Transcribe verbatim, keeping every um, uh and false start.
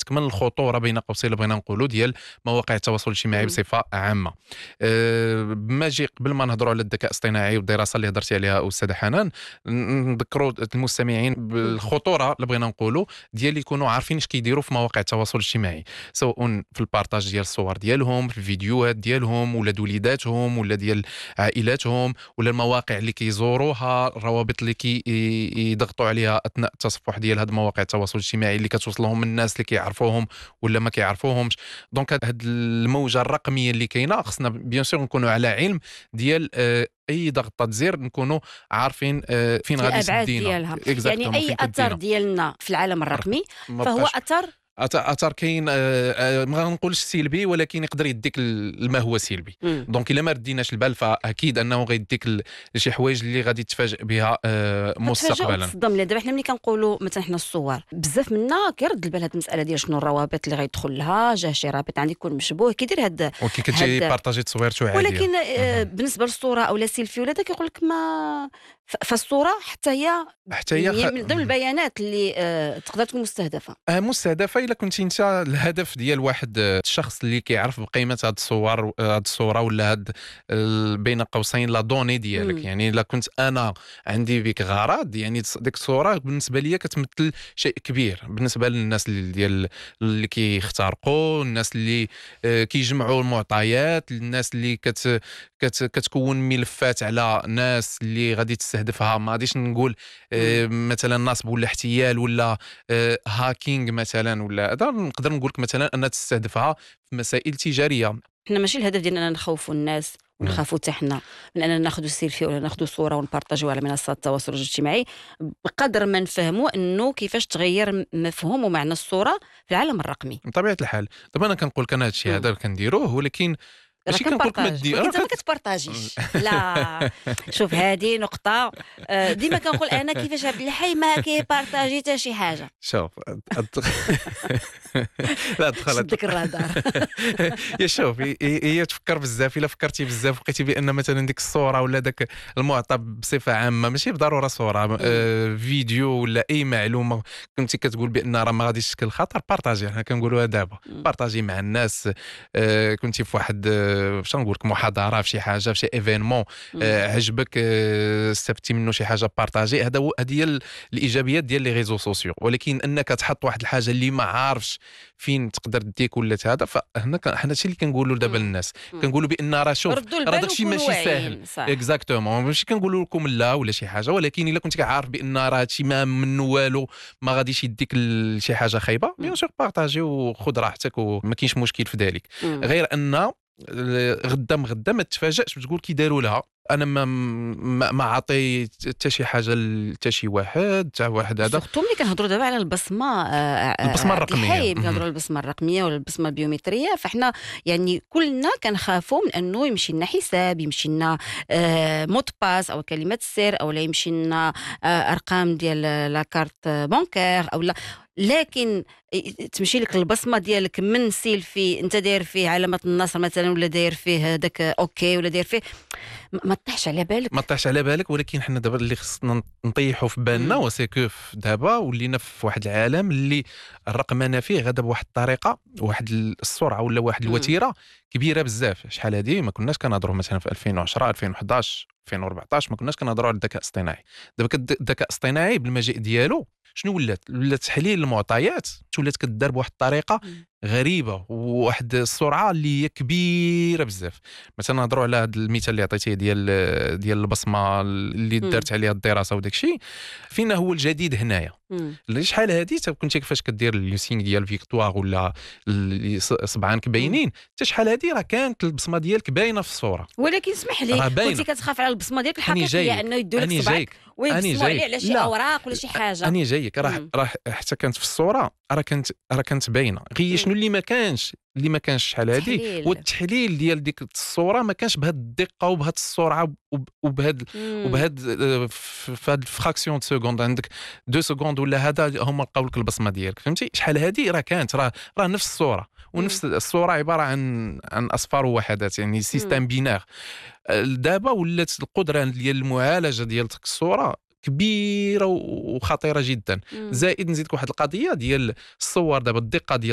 كتكمن الخطوره بين قوسين اللي بغينا نقولوا ديال مواقع التواصل الاجتماعي مم. بصفه عامه. أه بما جي قبل ما نهضروا على الذكاء الاصطناعي والدراسه اللي هضرتي عليها استاذه حنان، ن- نذكروا المستمعين مم. بالخطوره اللي بغينا نقولوا ديال اللي يكونوا عارفين اش كيديروا في مواقع التواصل الاجتماعي، سواء في البارطاج ديال الصور ديالهم، في الفيديوهات ديالهم، ولا وليداتهم، ولا ديال عائلاتهم، ولا المواقع اللي كيزوروها، الروابط اللي كي ي- يضغطوا عليها اثناء التصفح ديال هاد مواقع التواصل الاجتماعي اللي كتوصلهم من الناس اللي كيعرفوهم ولا ما كيعرفوهمش. دونك هاد الموجه الرقميه اللي كاينه خصنا بيان سور نكونوا على علم ديال آه، اي ضغطه زر نكونوا عارفين آه، فين غادي الابعاد تدينا ديالها. يعني اكزاكتومون اي فين اثر كدينا. ديالنا في العالم الرقمي ما فهو بقاش اثر أث- اثر كاين، آه، آه، ما غنقولش سلبي، ولكن يقدر يديك ال- ما هو سلبي. مم. دونك الا ما رديناش البال فاكيد انه غيديك ال- شي حوايج اللي غادي تفاجئ بها آه، كتفاجئ مستقبلا. وتصدم. دابا حنا ملي كنقولوا مثلا حنا الصور بزاف منا كيرد البال هاد المساله ديال شنو الروابط اللي غيدخل لها، جا شي رابط عندي يكون مشبوه كيدير هاد وكي كتجي هاد بارطاجي تصويرته عاديه. ولكن آه، مهم. بالنسبه للصوره او لا سيلفي ولا دا كيقول لك ما ف- فالصوره حتى هي حتى هي هي خ... من ضمن البيانات اللي آه، تقدر تكون مستهدفه. آه، مستهدفه الا كنت انت الهدف ديال واحد آه، الشخص اللي كيعرف بقيمه هاد الصور، آه، هاد الصوره ولا هاد ال- بين قوسين لا دوني ديالك. مم. يعني الا كنت انا عندي بك غرض، يعني تص- ديك الصوره بالنسبه لي كتمثل شيء كبير بالنسبه للناس اللي ديال اللي كيخترقوا، الناس اللي آه، كيجمعوا المعطيات، الناس اللي كت كت كتكون ملفات على ناس اللي غادي تستهدفها. ما غاديش نقول مم. آه، مثلا نصب ولا احتيال ولا آه، هاكينج مثلا، ولا هذا نقدر نقول لك مثلا انها تستهدفها في مسائل تجاريه. حنا ماشي الهدف ديالنا اننا نخوفوا الناس مم. ونخافوا حتى حنا من اننا ناخذوا سيلفي ولا ناخذوا صوره ونبارطاجيوها على منصات التواصل الاجتماعي، بقدر ما نفهموا انه كيفاش تغير م- مفهوم ومعنى الصوره في العالم الرقمي. بطبيعه الحال دابا انا كنقول لك انا هذا الشيء مم. هذا كنديروه، ولكن راه ماشي كنقول لك ما كنبارطاج دير ولكن راه انت ما كت... كتبارطاجيش. لا شوف هذه نقطه. آه، ديما كنقول انا كيفاش عبد الحي ما كيبارطاجي حتى شي حاجه. شوف أد- لا دخلت شدك الرادار. يا شوف هي هي تفكر بزاف. الا فكرتي بزاف لقيتي بان مثلا ديك الصوره ولا داك المعطى بصفه عامه، ماشي بالضروره صوره، آه، فيديو ولا اي معلومه كنتي كتقول بان راه ما غاديش تشكل خطر، بارطاجي. حنا كنقولوها دابا مم. بارطاجي مع الناس. آه، كنتي في واحد آه، باش نقول لك محاضره في شي حاجه في شي ايفينمون، مم. آه، عجبك، آه، استفدتي منه شي حاجه، بارطاجي. هذا هو هذه هي ال- الايجابيات ديال لي ريزو سوسيو. ولكن انك تحط واحد الحاجه اللي ما عارفش فين تقدر ديك ولا هذا، فهنا ك- حنا شي اللي كنقولوا دابا مم. للناس، مم. كنقولوا بان راه شوف ردوا راه البال داكشي وكونوا ماشي ساهل. واعيين. صح. اكزاكتومون ماشي كنقولوا لكم لا ولا شي حاجه، ولكن الا كنت عارف بان راه هادشي ما منه والو، ما غاديش يديك لشي حاجه خايبه، مم. بيان سور بارطاجي وخذ راحتك وما كاينش مشكل في ذلك. مم. غير ان آه، غدا غدا ما تفاجئش بتقول كي داروا لها. انا ما ما, ما عطي حتى شي حاجه لحتى شي واحد، حتى واحد هذا. سورتو ملي كنهضروا دابا على البصمه آه، آه، البصمة عبد الرقمية. الحي، ملي مهم. كنهضروا على البصمه الرقميه ولا البصمه البيومتريه، فاحنا يعني كلنا كنخافوا من انه يمشي لنا حساب، يمشي لنا آه، مود باس او كلمه سر، او لا يمشي لنا آه، ارقام ديال لاكارت بانكير او لا. لكن تمشي لك البصمه ديالك من سيلفي انت داير فيه علامه النصر مثلا، ولا داير فيه هذاك اوكي، ولا داير فيه ما ما طيحش على بالك. ما طيحش على بالك. ولكن حنا دابا اللي خصنا نطيحوا في بالنا مم. وسيكو دابا ولينا في واحد العالم اللي الرقمنه فيه غادا بواحد الطريقه، واحد السرعه ولا واحد مم. الوتيره كبيره بزاف. شحال هذه ما كناش كنهضروا مثلا في ألفين وعشرة ألفين وحداش ألفين وأربعطاش ما كناش كنهضروا على الذكاء الاصطناعي. دابا كد- الذكاء الاصطناعي بالمجيء ديالو شنو ولات؟ ولات تحليل المعطيات ولات كدار بواحد الطريقه مم. غريبه وواحد السرعه اللي هي كبيره بزاف. مثلا نهضروا على هذا المثال اللي عطيتيه ديال ديال البصمه اللي مم. دارت عليها الدراسه وداك الشيء. فينا هو الجديد هنايا؟ مم. اللي شحال هذه كنتي كيفاش كدير اليوسينغ ديال فيكتوار ولا ال- صبعانك مم. باينين، حتى شحال هذه راه كانت البصمه ديالك باينه في الصوره. ولكن اسمح راه لي باينه. كنتي كتخاف على البصمه ديالك اني الحقيقيه جايك انه يدوا لك اني صبعك جايك اني ويبصموا عليه جايك على شي لا اوراق ولا شي حاجه. اني جايك راه مم. راه حتى كانت في الصوره راه كانت راه كانت باينه. غير مم. شنو اللي ما كانش اللي ما كانش شحال هذه هو تحليل. التحليل ديال ديك الصوره ما كانش بهذه الدقه وبهذه السرعه وب- وبهذا مم. وبهذا آه، في في هاد الفراكسيون دو سكوند عندك دو سكوند ولا هذا هما لقاو لك البصمه ديالك. فهمتي شحال هذه راه كانت راه راه نفس الصوره، ونفس الصوره عباره عن عن اصفار ووحدات، يعني سيستم بينار. دابا ولات القدره ديال المعالجه ديال ديك الصوره كبيره وخطيره جدا. مم. زائد نزيدك واحد القضيه ديال الصور دابا الدقه ديال